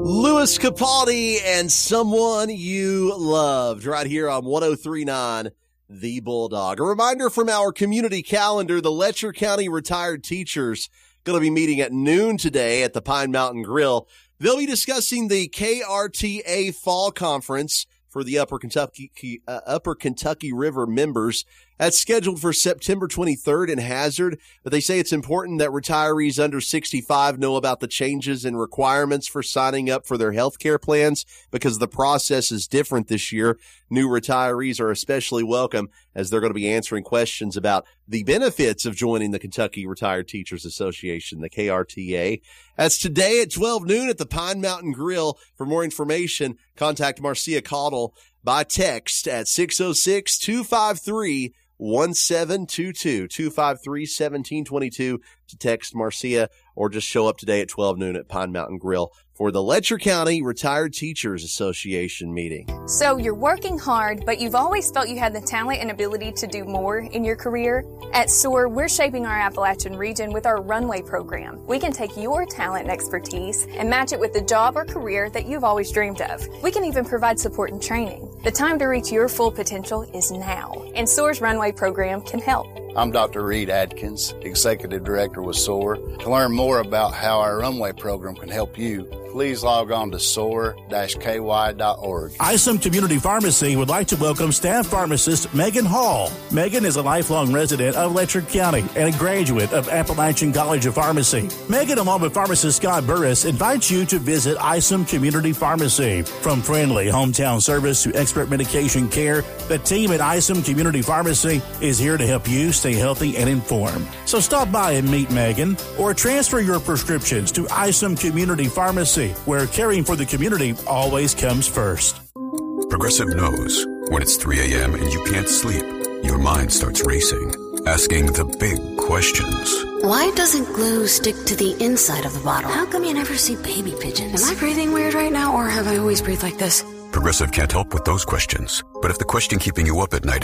Louis Capaldi and Someone You Loved right here on 103.9 The Bulldog. A reminder from our community calendar, the Letcher County retired teachers going to be meeting at noon today at the Pine Mountain Grill. They'll be discussing the KRTA Fall Conference for the Upper Kentucky River members. That's scheduled for September 23rd in Hazard, but they say it's important that retirees under 65 know about the changes and requirements for signing up for their health care plans because the process is different this year. New retirees are especially welcome as they're going to be answering questions about the benefits of joining the Kentucky Retired Teachers Association, the KRTA. That's today at 12 noon at the Pine Mountain Grill. For more information, contact Marcia Caudle by text at 606-253-1722, 253-1722 to text Marcia, or just show up today at 12 noon at Pine Mountain Grill for the Letcher County Retired Teachers Association meeting. So you're working hard, but you've always felt you had the talent and ability to do more in your career? At SOAR, we're shaping our Appalachian region with our Runway program. We can take your talent and expertise and match it with the job or career that you've always dreamed of. We can even provide support and training. The time to reach your full potential is now, and SOAR's Runway program can help. I'm Dr. Reed Adkins, Executive Director with SOAR. To learn more about how our Runway program can help you, please log on to soar-ky.org. Isom Community Pharmacy would like to welcome staff pharmacist Megan Hall. Megan is a lifelong resident of Letcher County and a graduate of Appalachian College of Pharmacy. Megan, along with pharmacist Scott Burris, invites you to visit Isom Community Pharmacy. From friendly hometown service to expert medication care, the team at Isom Community Pharmacy is here to help you stay healthy and informed. So stop by and meet Megan or transfer your prescriptions to Isom Community Pharmacy, where caring for the community always comes first. Progressive knows when it's 3 a.m. and you can't sleep, your mind starts racing, asking the big questions. Why doesn't glue stick to the inside of the bottle? How come you never see baby pigeons? Am I breathing weird right now, or have I always breathed like this? Progressive can't help with those questions. But if the question keeping you up at night